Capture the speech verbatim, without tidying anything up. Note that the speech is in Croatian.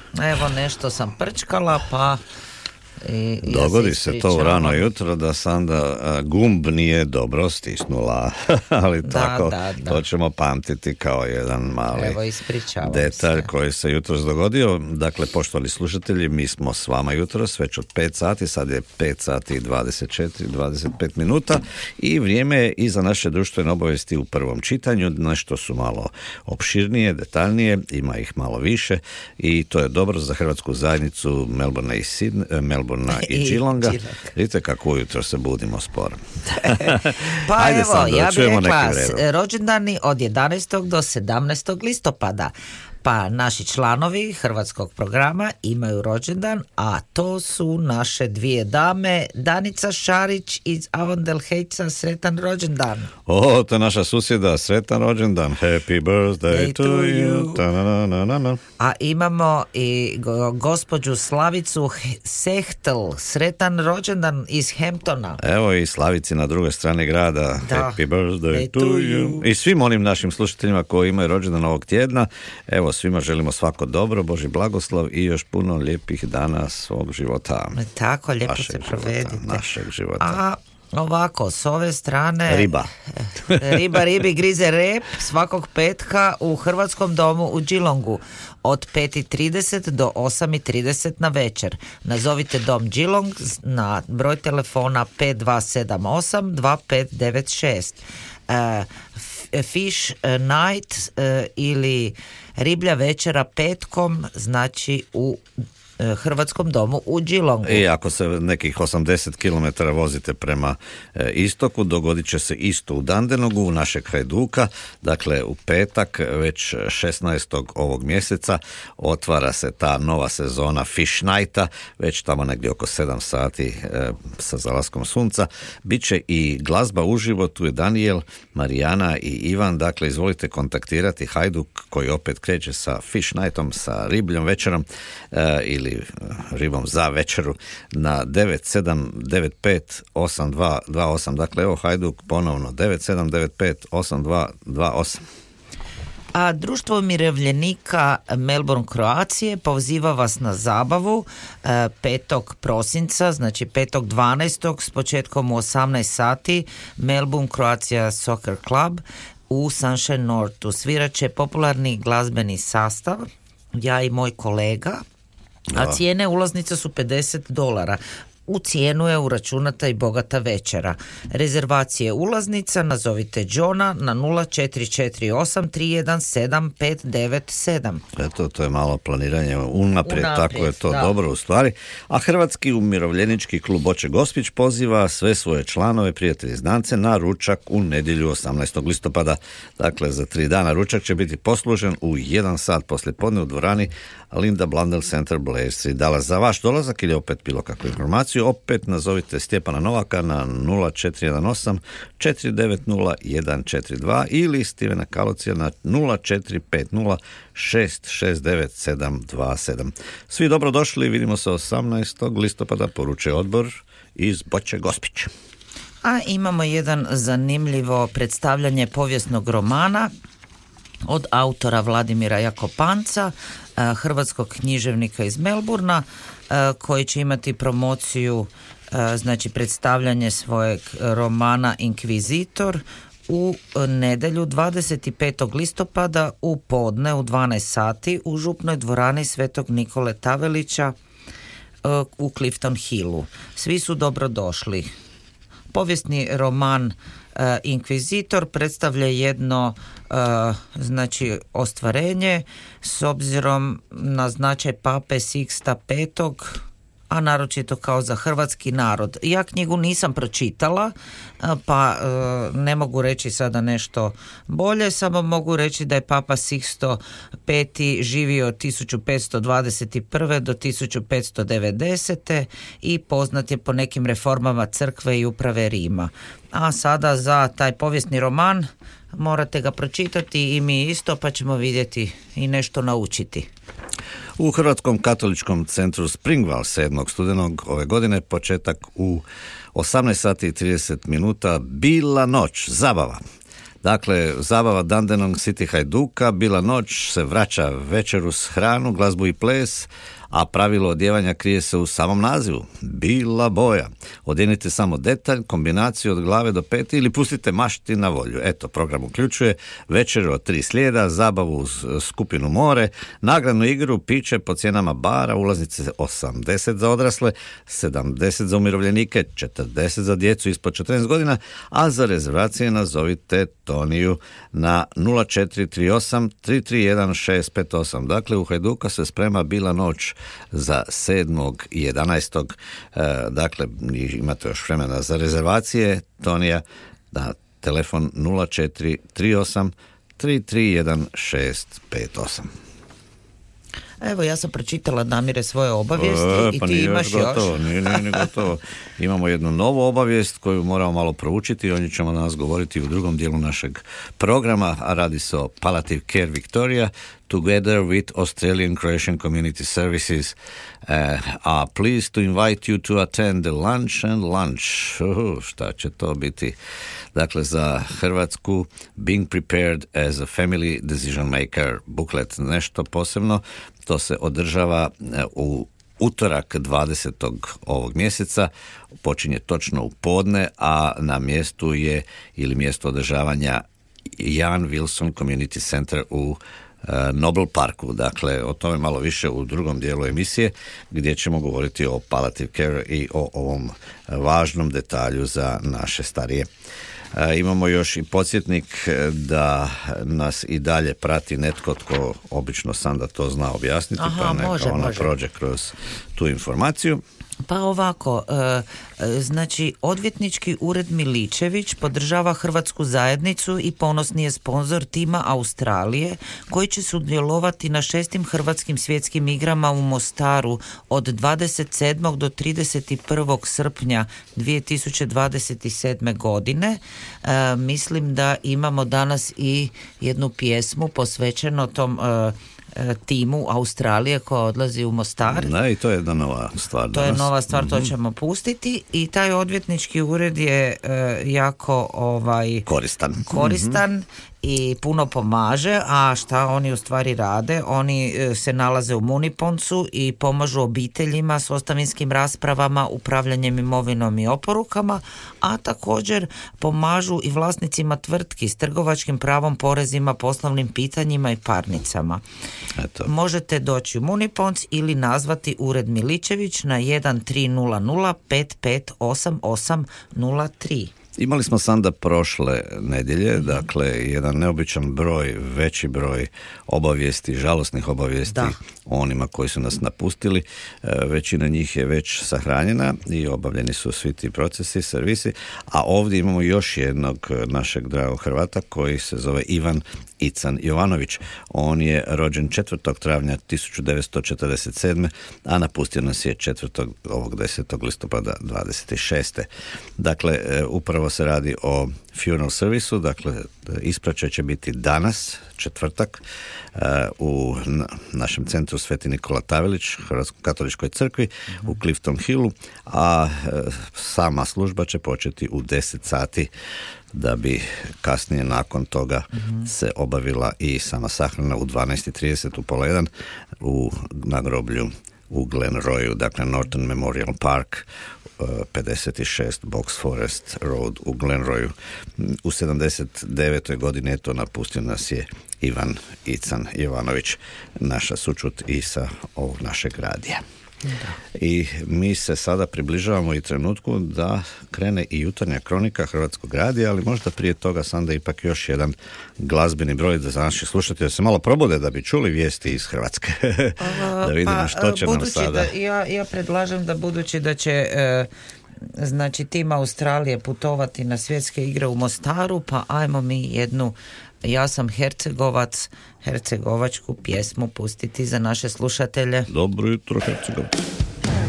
Evo nešto sam prčkala, pa I, dogodi ja se to u rano jutro da Sanda gumb nije dobro stisnula, ali da, tako da, da. To ćemo pamtiti kao jedan mali Evo, detalj se. koji se jutros dogodio. Dakle, poštovani slušatelji, mi smo s vama jutros već od pet sati, sad je pet sati i dvadeset četiri, dvadeset pet minuta i vrijeme je i za naše društvene obavijesti u prvom čitanju. Nešto su malo opširnije, detaljnije, ima ih malo više i to je dobro za hrvatsku zajednicu Melbourne i Sydney, Melbourne i Geelonga. Vidite kako ujutro se budimo sporo. Pa Ajde, evo, Sandro, ja bih rekla redom. rođendani od jedanaestog do sedamnaestog listopada. Pa naši članovi hrvatskog programa imaju rođendan, a to su naše dvije dame, Danica Šarić iz Avandelhejca, sretan rođendan. O, to je naša susjeda, sretan rođendan, happy birthday Day to, to you. you. A imamo i go, gospođu Slavicu Sehtel, sretan rođendan iz Hamptona. Evo i Slavici na drugoj strani grada, da. happy birthday Day to to you. you. I svim onim našim slušateljima koji imaju rođendan ovog tjedna, evo svima želimo svako dobro, Božji blagoslov i još puno lijepih dana svog života. Tako, lijepo našeg se života, provedite. Našeg života. A ovako, s ove strane... Riba. Riba ribi grize rep svakog petka u Hrvatskom domu u Geelongu od pet i trideset do osam i trideset na večer. Nazovite dom Geelong na broj telefona pet dva sedam osam dva pet devet šest. Uh, Fish night uh, ili riblja večera petkom, znači u Hrvatskom domu u Geelongu. I ako se nekih osamdeset kilometara vozite prema e, istoku, dogodit će se isto u Dandenogu, u našeg Hajduka. Dakle, u petak, već šesnaestog ovog mjeseca, otvara se ta nova sezona Fish Nighta, već tamo negdje oko sedam sati e, sa zalaskom sunca. Biće i glazba uživo, tu je Daniel, Marijana i Ivan. Dakle, izvolite kontaktirati Hajduk koji opet kreće sa Fish Nightom, sa ribljom večerom e, ili ribom za večeru na devet sedam devet pet osam dva dva osam. Dakle, evo Hajduk ponovno devet sedam devet pet osam dva dva osam. A Društvo umirovljenika Melbourne Kroacije poziva vas na zabavu petog prosinca, znači petog dvanaestog s početkom u osamnaest sati, Melbourne Croatia Soccer Club u Sunshine Northu. Svirat će popularni glazbeni sastav, ja i moj kolega, a cijene ulaznica su pedeset dolara. U cijenu je uračunata i bogata večera. Rezervacije ulaznica nazovite Johna na nula četiri četiri osam tri jedan sedam pet devet sedam. Eto, to je malo planiranje unaprijed, unaprijed tako je to da. dobro u stvari. A Hrvatski umirovljenički klub Oče Gospić poziva sve svoje članove, prijatelji, znance na ručak u nedjelju osamnaestog listopada. Dakle, za tri dana ručak će biti poslužen u jedan sat poslijepodne u dvorani Linda Blundell Center Blair Street. Dallas. Za vaš dolazak ili opet bilo kakvu informaciju, opet nazovite Stjepana Novaka na nula četiri jedan osam četiri devet nula jedan četiri dva ili Stevena Kalocija na nula četiri pet nula šest šest devet sedam dva sedam. Svi dobrodošli, vidimo se osamnaestog listopada, poručuje odbor iz Oče Gospić. A imamo jedan zanimljivo predstavljanje povijesnog romana od autora Vladimira Jakopanca, hrvatskog književnika iz Melburna, koji će imati promociju, znači predstavljanje svojeg romana Inkvizitor u nedjelju dvadeset petog listopada u podne u dvanaest sati u župnoj dvorani Svetog Nikole Tavelića u Clifton Hillu. Svi su dobrodošli. Povijesni roman uh, Inkvizitor predstavlja jedno uh, znači ostvarenje s obzirom na značaj pape Sixta petog, a naročito kao za hrvatski narod. Ja knjigu nisam pročitala, pa uh, ne mogu reći sada nešto bolje, samo mogu reći da je papa Sixto peti živio od tisuću petsto dvadeset prve do tisuću petsto devedesete i poznat je po nekim reformama crkve i uprave Rima. A sada za taj povijesni roman morate ga pročitati i mi isto, pa ćemo vidjeti i nešto naučiti. U Hrvatskom katoličkom centru Springval sedmog studenog ove godine početak u osamnaest sati i trideset minuta, Bila noć, zabava. Dakle, zabava Dandenong City Hajduka, Bila noć se vraća večer uz hranu, glazbu i ples, a pravilo odjevanja krije se u samom nazivu, Bila boja. Odjenite samo detalj, kombinaciju od glave do peti ili pustite mašti na volju. Eto, program uključuje večeru od tri slijeda, zabavu uz skupinu more, nagradnu igru, piće po cijenama bara, ulaznice osamdeset za odrasle, sedamdeset za umirovljenike, četrdeset za djecu ispod četrnaest godina, a za rezervacije nazovite Toniju na nula četiri tri osam tri tri jedan šest pet osam. Dakle, u Hajduka se sprema Bila noć za sedmog i jedanaestog E, dakle, imate još vremena za rezervacije. Tonija na telefon nula četiri tri osam tri tri jedan šest pet osam. Evo, ja sam pročitala, Damire, svoje obavijesti e, pa i ti imaš još. Gotovo, nije, nije, nije gotovo. Imamo jednu novu obavijest koju moramo malo proučiti, o njoj ćemo danas govoriti u drugom dijelu našeg programa, a radi se o Palliative Care Victoria, together with Australian Croatian Community Services, uh, are pleased to invite you to attend the lunch and lunch. Uh, šta će to biti? Dakle, za Hrvatsku, Being Prepared as a Family Decision Maker booklet, nešto posebno. To se održava u utorak dvadesetog ovog mjeseca, počinje točno u podne, a na mjestu je ili mjesto održavanja Jan Wilson Community Center u Nobel Parku. Dakle, o tome malo više u drugom dijelu emisije, gdje ćemo govoriti o palliative care i o ovom važnom detalju za naše starije. E, imamo još i podsjetnik da nas i dalje prati netko tko obično Sanda to zna objasniti. Aha, pa neka može, ona može. prođe kroz tu informaciju. Pa ovako, e, e, znači odvjetnički ured Miličević podržava Hrvatsku zajednicu i ponosni je sponzor tima Australije koji će sudjelovati na šestim Hrvatskim svjetskim igrama u Mostaru od dvadeset sedmog do trideset prvog srpnja dvije tisuće dvadeset sedme godine. E, mislim da imamo danas i jednu pjesmu posvećeno tom e, timu Australije koja odlazi u Mostar. Da, i to je jedna nova stvar. To danas. je nova stvar, mm-hmm. to ćemo pustiti i taj odvjetnički ured je e, jako ovaj koristan. koristan mm-hmm. i puno pomaže, a šta oni u stvari rade? Oni e, se nalaze u Muniponcu i pomažu obiteljima s ostavinskim raspravama, upravljanjem imovinom i oporukama, a također pomažu i vlasnicima tvrtki s trgovačkim pravom, porezima, poslovnim pitanjima i parnicama. Eto. Možete doći u Muniponc ili nazvati ured Miličević na jedan tri nula nula pet pet osam osam nula tri. Imali smo Sanda prošle nedjelje, mm-hmm. dakle, jedan neobičan broj, veći broj obavijesti, žalosnih obavijesti da. o onima koji su nas napustili. E, većina njih je već sahranjena i obavljeni su svi ti procesi, servisi, a ovdje imamo još jednog našeg dragog Hrvata koji se zove Ivan Ican Jovanović. On je rođen četvrtog travnja tisuću devetsto četrdeset sedme. a napustio nas je četvrtog ovog desetog listopada dvadeset šeste. Dakle, upravo se radi o funeral servisu, dakle ispraćaj će biti danas, četvrtak, u našem centru Sveti Nikola Tavelić, Hrvatskoj katoličkoj crkvi u Clifton Hillu, a sama služba će početi u deset sati da bi kasnije nakon toga mm-hmm. se obavila i sama sahrana u dvanaest i trideset u pola jedan u nagroblju u Glenroyu, dakle Norton Memorial Park, pedeset šest Box Forest Road u Glenroyu. U sedamdeset devetoj godini eto napustio nas je Ivan Ican Jovanović, naša sućut i sa ovog našeg radija. Da. I mi se sada približavamo i trenutku da krene i jutarnja kronika Hrvatskog radija, ali možda prije toga Sanda ipak još jedan glazbeni broj da naši slušatelji se malo probude da bi čuli vijesti iz Hrvatske. Da vidimo pa, što će nam sada. Da, ja, ja predlažem da budući da će e, znači tim Australije putovati na svjetske igre u Mostaru, pa ajmo mi jednu Ja sam Hercegovac, hercegovačku pjesmu pustiti za naše slušatelje. Dobro jutro, Hercegovac.